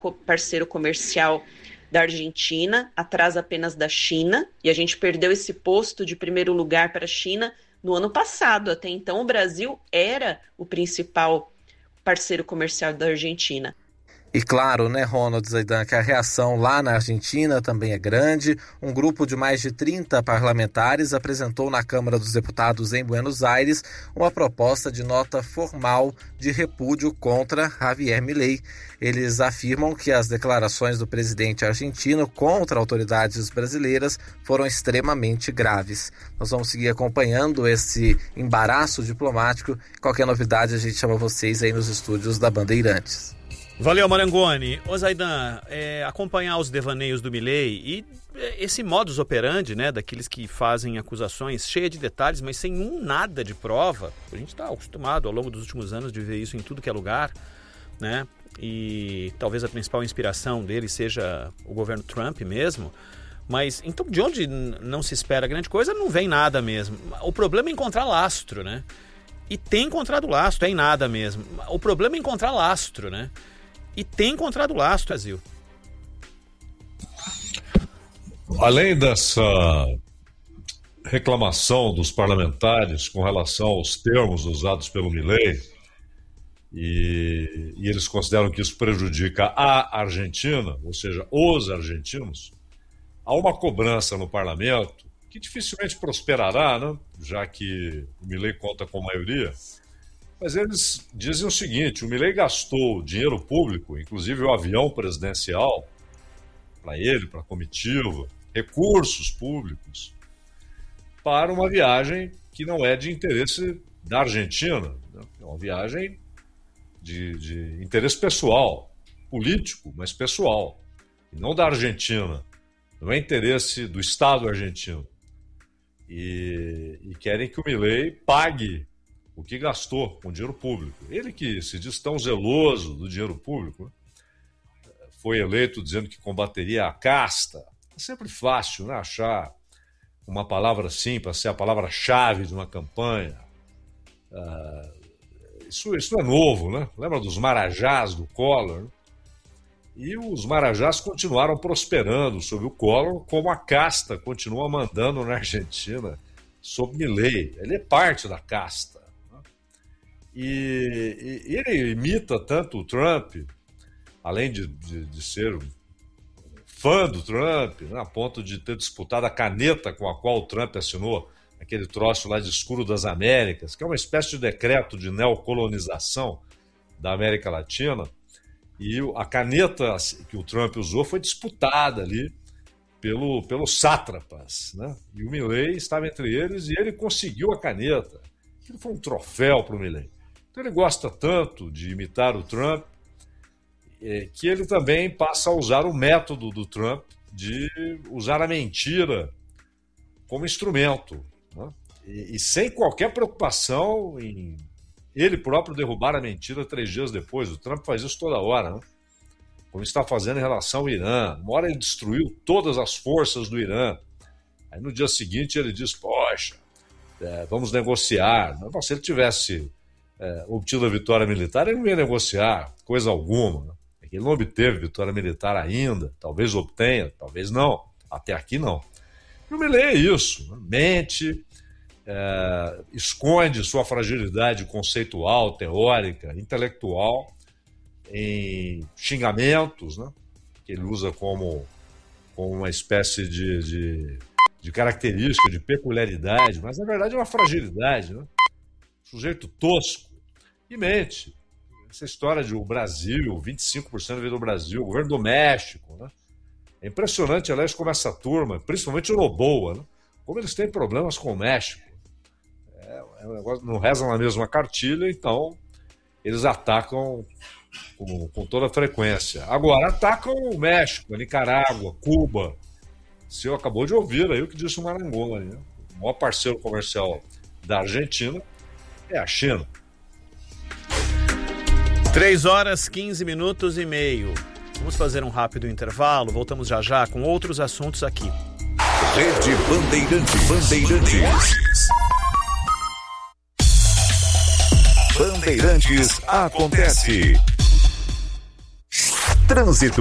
parceiro comercial da Argentina, atrás apenas da China, e a gente perdeu esse posto de primeiro lugar para a China no ano passado. Até então, o Brasil era o principal parceiro comercial da Argentina. E claro, né, Ronald Zaidan, que a reação lá na Argentina também é grande. Um grupo de mais de 30 parlamentares apresentou na Câmara dos Deputados em Buenos Aires uma proposta de nota formal de repúdio contra Javier Milei. Eles afirmam que as declarações do presidente argentino contra autoridades brasileiras foram extremamente graves. Nós vamos seguir acompanhando esse embaraço diplomático. Qualquer novidade a gente chama vocês aí nos estúdios da Bandeirantes. Valeu, Marangoni. Ô Zaidan, acompanhar os devaneios do Milei e esse modus operandi, né, daqueles que fazem acusações cheias de detalhes, mas sem nada de prova. A gente está acostumado ao longo dos últimos anos de ver isso em tudo que é lugar, né? E talvez a principal inspiração dele seja o governo Trump mesmo. Mas então de onde não se espera grande coisa, não vem nada mesmo. O problema é encontrar lastro, né? E tem encontrado lastro, é em nada mesmo. O problema é encontrar lastro, né? E tem encontrado lastro, Brasil. Além dessa reclamação dos parlamentares com relação aos termos usados pelo Milei, e eles consideram que isso prejudica a Argentina, ou seja, os argentinos, há uma cobrança no parlamento que dificilmente prosperará, né? Já que o Milei conta com maioria. Mas eles dizem o seguinte: o Milei gastou dinheiro público, inclusive o avião presidencial, para ele, para a comitiva, recursos públicos, para uma viagem que não é de interesse da Argentina, né? É uma viagem de interesse pessoal, político, mas pessoal, e não da Argentina. Não é interesse do Estado argentino. E querem que o Milei pague o que gastou com dinheiro público. Ele que se diz tão zeloso do dinheiro público, né? Foi eleito dizendo que combateria a casta. É sempre fácil, né, achar uma palavra assim para ser a palavra-chave de uma campanha. Isso é novo, né? Lembra dos marajás do Collor? Né? E os marajás continuaram prosperando sob o Collor, como a casta continua mandando na Argentina sob Milei. Ele é parte da casta. E ele imita tanto o Trump, além de ser fã do Trump, né, a ponto de ter disputado a caneta com a qual o Trump assinou aquele troço lá de Escudo das Américas, que é uma espécie de decreto de neocolonização da América Latina. E a caneta que o Trump usou foi disputada ali pelos sátrapas, né? E o Milei estava entre eles e ele conseguiu a caneta. Aquilo foi um troféu para o Milei. Então ele gosta tanto de imitar o Trump que ele também passa a usar o método do Trump de usar a mentira como instrumento, né? E sem qualquer preocupação em ele próprio derrubar a mentira 3 dias depois. O Trump faz isso toda hora, né? Como está fazendo em relação ao Irã. Uma hora ele destruiu todas as forças do Irã. Aí no dia seguinte ele diz, poxa, vamos negociar. Mas se ele tivesse obtido a vitória militar, ele não ia negociar coisa alguma, né? Ele não obteve vitória militar ainda, talvez obtenha, talvez não, até aqui não. E o Milei é isso, né? Mente, esconde sua fragilidade conceitual, teórica, intelectual em xingamentos, né? Que ele usa como uma espécie de característica, de peculiaridade, mas na verdade é uma fragilidade, né? Sujeito tosco e mente. Essa história de o Brasil, 25% da vida do Brasil, o governo do México, né? É impressionante, aliás, como essa turma, principalmente o Noboa, né? Como eles têm problemas com o México. Um negócio, não rezam na mesma cartilha, então eles atacam com toda frequência. Agora, atacam o México, a Nicarágua, Cuba. O senhor acabou de ouvir aí o que disse o Marangoni, né? O maior parceiro comercial da Argentina é a China. 3h15 Vamos fazer um rápido intervalo. Voltamos já com outros assuntos aqui. Rede Bandeirantes. Bandeirantes acontece. Trânsito.